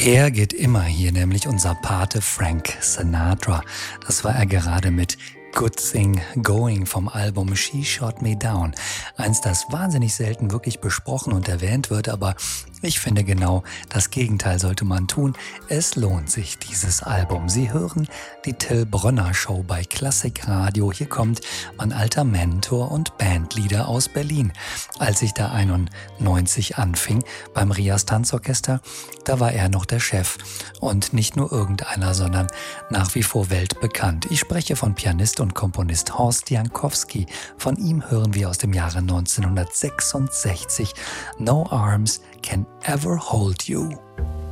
Er geht immer hier, nämlich unser Pate Frank Sinatra. Das war er gerade mit Good Thing Going vom Album She Shot Me Down. Eins, das wahnsinnig selten wirklich besprochen und erwähnt wird, aber ich finde genau das Gegenteil sollte man tun. Es lohnt sich, dieses Album. Sie hören die Till Brönner Show bei Klassikradio. Hier kommt mein alter Mentor und Bandleader aus Berlin. Als ich da 91 anfing beim Rias Tanzorchester, da war er noch der Chef. Und nicht nur irgendeiner, sondern nach wie vor weltbekannt. Ich spreche von Pianist und Komponist Horst Jankowski. Von ihm hören wir aus dem Jahre 1966 No Arms Can Ever Hold You.